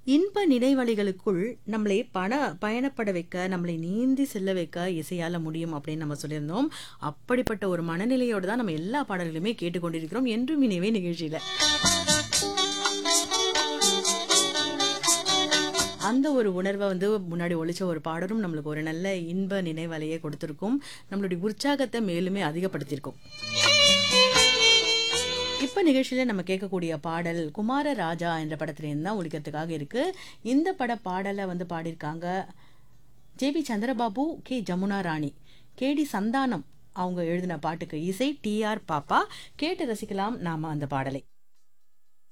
இன்ப நினைவலைகளுக்குள் நம்மளை பயணப்பட வைக்க, நம்மளை நீந்தி செல்ல வைக்க இசையால முடியும் அப்படின்னு நம்ம சொல்லியிருந்தோம். அப்படிப்பட்ட ஒரு மனநிலையோட தான் நம்ம எல்லா பாடல்களுமே கேட்டுக்கொண்டிருக்கிறோம். என்றும் இனிவே நிகழ்ச்சியில. அந்த ஒரு உணர்வை முன்னாடி ஒலிச்ச ஒரு பாடலும் நம்மளுக்கு ஒரு நல்ல இன்ப நினைவலையை கொடுத்திருக்கும். நம்மளுடைய உற்சாகத்தை மேலுமே அதிகப்படுத்தியிருக்கும். இப்ப நிகழ்ச்சியில நம்ம கேட்கக்கூடிய பாடல் குமார ராஜா என்ற படத்திலேருந்து தான் ஒலிக்கிறதுக்காக இருக்கு. இந்த பட பாடலை பாடியிருக்காங்க ஜே.பி. சந்திரபாபு, கே. ஜமுனா ராணி, கே.டி. சந்தானம். அவங்க எழுதின பாட்டுக்கு இசை டி.ஆர். பாப்பா. கேட்டு ரசிக்கலாம் நாம அந்த பாடலை.